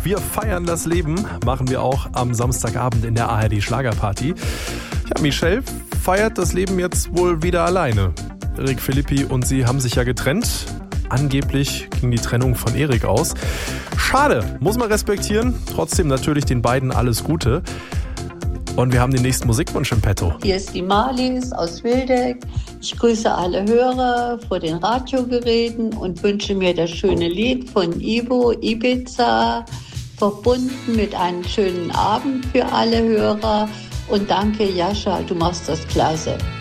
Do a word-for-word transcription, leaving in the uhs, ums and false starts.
Wir feiern das Leben, machen wir auch am Samstagabend in der A R D Schlagerparty. Ja, Michelle feiert das Leben jetzt wohl wieder alleine. Erik Philippi und sie haben sich ja getrennt. Angeblich ging die Trennung von Erik aus. Schade, muss man respektieren. Trotzdem natürlich den beiden alles Gute. Und wir haben den nächsten Musikwunsch im Petto. Hier ist die Marlies aus Wildeck. Ich grüße alle Hörer vor den Radiogeräten und wünsche mir das schöne Lied von Ivo, Ibiza, verbunden mit einem schönen Abend für alle Hörer. Und danke, Jascha, du machst das klasse.